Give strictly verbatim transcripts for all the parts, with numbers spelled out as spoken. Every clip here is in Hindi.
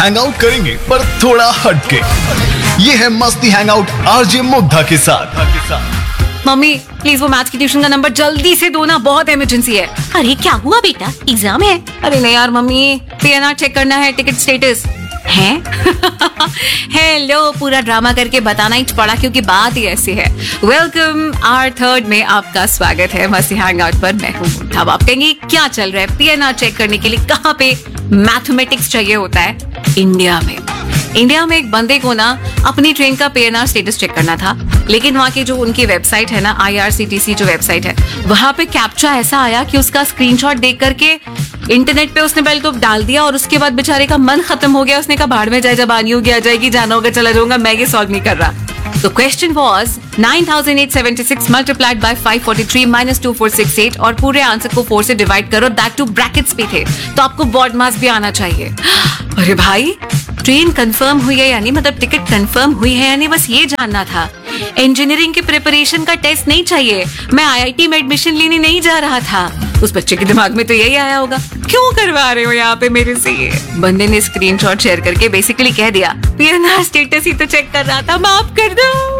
हैंग आउट करेंगे पर थोड़ा हटके। ये है मस्ती हैंग आउट आरजे मुग्धा के साथ। मम्मी प्लीज वो मैथ्स की ट्यूशन का नंबर जल्दी से दो ना, बहुत इमरजेंसी है। अरे क्या हुआ बेटा, एग्जाम है? अरे नहीं यार मम्मी, पीएनआर चेक करना है, टिकट स्टेटस है। हेलो, पूरा ड्रामा करके बताना ही पड़ा क्योंकि बात ही ऐसी है। वेलकम आवर थर्ड में आपका स्वागत है मस्ती हैंग आउट पर। मैं हूँ मुग्धा। अब आप कहेंगे क्या चल रहा है, पीएनआर चेक करने के लिए कहाँ पे मैथमेटिक्स चाहिए होता है? इंडिया में। इंडिया में एक बंदे को ना अपनी ट्रेन का पीएनआर स्टेटस चेक करना था, लेकिन वहाँ की जो उनकी वेबसाइट है ना, आईआरसीटीसी जो वेबसाइट है, वहां पे कैप्चा ऐसा आया कि उसका स्क्रीनशॉट देख करके इंटरनेट पे उसने पहले तो डाल दिया और उसके बाद बेचारे का मन खत्म हो गया। उसने कहा भाड़ में जाए, जब आनी होगी आ जाएगी, जाना होगा चला जाऊंगा, मैं ये सॉल्व नहीं कर रहा। तो question was nine thousand eight hundred seventy six multiplied by five forty three minus two four six eight और पूरे आंसर को फोर से डिवाइड करो, दैट टू ब्रैकेट्स पे थे, तो आपको बॉड मास भी आना चाहिए। अरे भाई, ट्रेन कंफर्म हुई है यानी मतलब टिकट कंफर्म हुई है यानी बस ये जानना था। इंजीनियरिंग की प्रिपरेशन का टेस्ट नहीं चाहिए, मैं आईआईटी में एडमिशन लेने नहीं जा रहा था। उस बच्चे के दिमाग में तो यही आया होगा, क्यों करवा रहे हो यहाँ पे मेरे से ये? बंदे ने स्क्रीनशॉट शेयर करके बेसिकली कह दिया पीएनआर स्टेटस ही तो चेक कर रहा था, माफ कर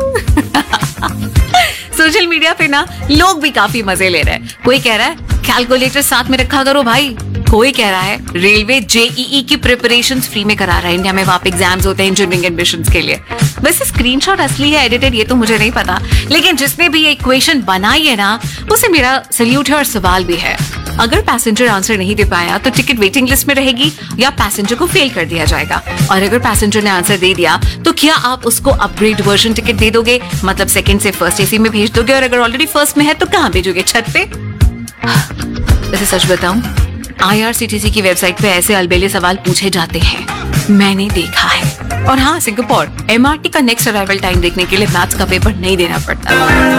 दो। सोशल मीडिया पे ना लोग भी काफी मजे ले रहे हैं। कोई कह रहा है कैलकुलेटर साथ में रखा करो भाई, कोई कह रहा है रेलवे जेईई की प्रिपरेशंस फ्री में करा रहा है इंडिया में, वहां पे एग्जाम्स होते हैं इंजीनियरिंग एडमिशंस के लिए। वैसे स्क्रीनशॉट असली है एडिटेड ये तो मुझे नहीं पता, लेकिन जिसने भी ये इक्वेशन बनाई है ना, उसे मेरा सल्यूट है और सवाल भी है। अगर पैसेंजर आंसर नहीं दे पाया तो टिकट वेटिंग लिस्ट में रहेगी या पैसेंजर को फेल कर दिया जाएगा, और अगर पैसेंजर ने आंसर दे दिया तो क्या आप उसको अपग्रेड वर्जन टिकट दे दोगे, मतलब सेकंड से फर्स्ट एसी में भेज दोगे, और अगर ऑलरेडी फर्स्ट में है तो कहाँ भेजोगे, छत पे? वैसे सच बताऊं, आईआरसीटीसी की वेबसाइट पे ऐसे अलबेले सवाल पूछे जाते हैं, मैंने देखा है। और हाँ, सिंगापुर एमआरटी का नेक्स्ट अराइवल टाइम देखने के लिए मैथ्स का पेपर नहीं देना पड़ता।